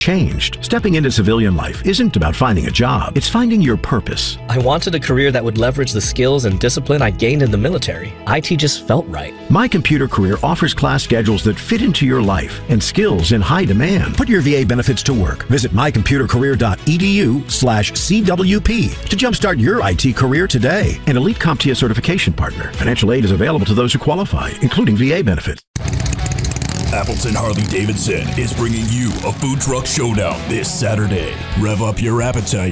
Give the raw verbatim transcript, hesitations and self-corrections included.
changed. Stepping into civilian life isn't about finding a job. It's finding your purpose. I wanted a career that would leverage the skills and discipline I gained in the military. I T just felt right. My Computer Career offers class schedules that fit into your life and skills in high demand. Put your V A benefits to work. Visit my computer career dot e d u slash C W P to jumpstart your I T career today. An Elite CompTIA certification partner. Financial aid is available to those who qualify, including V A benefits. Appleton Harley-Davidson is bringing you a food truck showdown this Saturday. Rev up your appetite